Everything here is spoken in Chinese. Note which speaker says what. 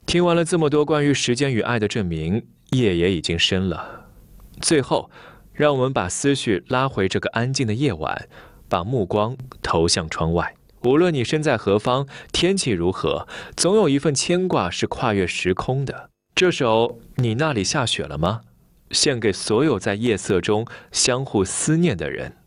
Speaker 1: 听完了这么多关于时间与爱的证明，夜也已经深了。最后，让我们把思绪拉回这个安静的夜晚，把目光投向窗外。无论你身在何方，天气如何，总有一份牵挂是跨越时空的。这首《你那里下雪了吗》，献给所有在夜色中相互思念的人。